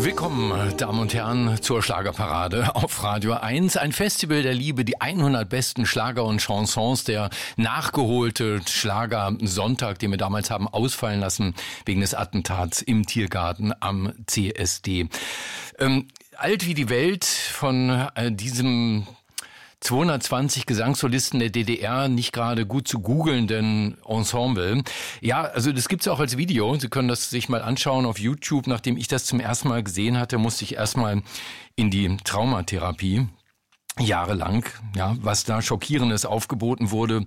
Willkommen, Damen und Herren, zur Schlagerparade auf Radio 1. Ein Festival der Liebe, die 100 besten Schlager und Chansons, der nachgeholte Schlager-Sonntag, den wir damals haben ausfallen lassen wegen des Attentats im Tiergarten am CSD. Alt wie die Welt von diesem 220 Gesangssolisten der DDR, nicht gerade gut zu googelnden Ensemble. Ja, also das gibt's auch als Video. Sie können das sich mal anschauen auf YouTube. Nachdem ich das zum ersten Mal gesehen hatte, musste ich erstmal in die Traumatherapie. Jahrelang, ja, was da Schockierendes aufgeboten wurde.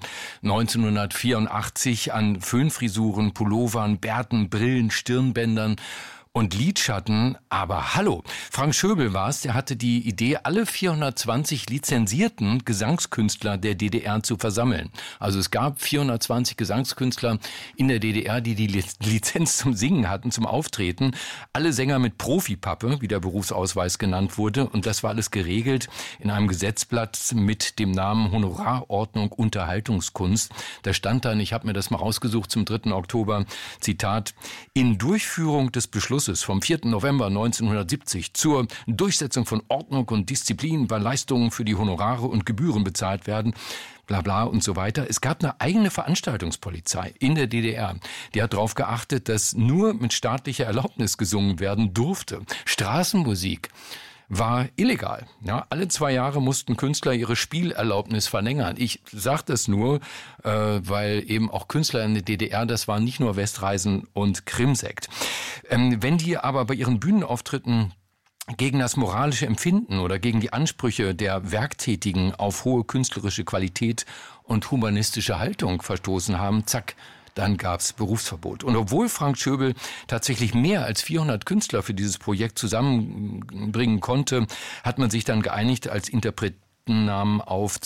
1984 an Föhnfrisuren, Pullovern, Bärten, Brillen, Stirnbändern und Lidschatten, aber hallo, Frank Schöbel war es, der hatte die Idee, alle 420 lizenzierten Gesangskünstler der DDR zu versammeln. Also es gab 420 Gesangskünstler in der DDR, die die Lizenz zum Singen hatten, zum Auftreten. Alle Sänger mit Profipappe, wie der Berufsausweis genannt wurde. Und das war alles geregelt in einem Gesetzblatt mit dem Namen Honorarordnung Unterhaltungskunst. Da stand dann, ich habe mir das mal rausgesucht zum 3. Oktober, Zitat, in Durchführung des Beschlusses vom 4. November 1970 zur Durchsetzung von Ordnung und Disziplin, weil Leistungen für die Honorare und Gebühren bezahlt werden, bla bla und so weiter. Es gab eine eigene Veranstaltungspolizei in der DDR. Die hat darauf geachtet, dass nur mit staatlicher Erlaubnis gesungen werden durfte. Straßenmusik war illegal. Ja, alle 2 Jahre mussten Künstler ihre Spielerlaubnis verlängern. Ich sage das nur, weil eben auch Künstler in der DDR, das waren nicht nur Westreisen und Krimsekt. Wenn die aber bei ihren Bühnenauftritten gegen das moralische Empfinden oder gegen die Ansprüche der Werktätigen auf hohe künstlerische Qualität und humanistische Haltung verstoßen haben, zack, dann gab's Berufsverbot. Und obwohl Frank Schöbel tatsächlich mehr als 400 Künstler für dieses Projekt zusammenbringen konnte, hat man sich dann geeinigt als Interpretennamen auf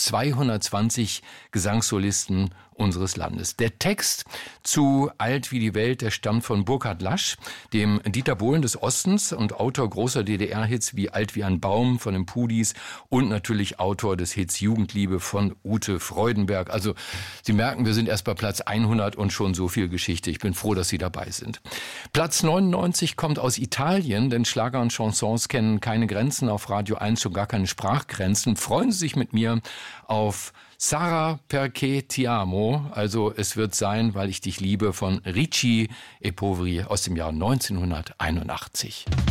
220 Gesangssolisten unseres Landes. Der Text zu Alt wie die Welt, der stammt von Burkhard Lasch, dem Dieter Bohlen des Ostens und Autor großer DDR-Hits wie Alt wie ein Baum von den Pudis und natürlich Autor des Hits Jugendliebe von Ute Freudenberg. Also Sie merken, wir sind erst bei Platz 100 und schon so viel Geschichte. Ich bin froh, dass Sie dabei sind. Platz 99 kommt aus Italien, denn Schlager und Chansons kennen keine Grenzen, auf Radio 1 schon gar keine Sprachgrenzen. Freuen Sie sich mit mir auf Sarà perché ti amo, also es wird sein, weil ich dich liebe, von Ricci e Poveri aus dem Jahr 1981.